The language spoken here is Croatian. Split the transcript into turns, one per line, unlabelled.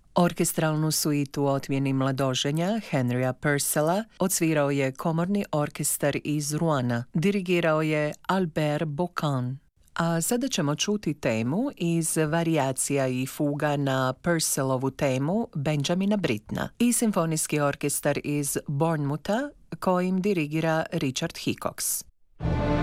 Orkestralnu suitu Otmjeni mladoženja Henrya Purcella odsvirao je komorni orkestar iz Rouna, dirigirao je Albert Bocan. A sada ćemo čuti temu iz varijacija i fuga na Purcellovu temu Benjamina Brittena i simfonijski orkestar iz Bournemoutha kojim dirigira Richard Hickox.